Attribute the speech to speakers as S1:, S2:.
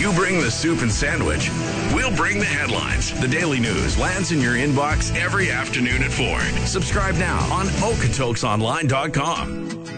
S1: You bring the soup and sandwich. We'll bring the headlines. The Daily News lands in your inbox every afternoon at 4. Subscribe now on Okotoksonline.com.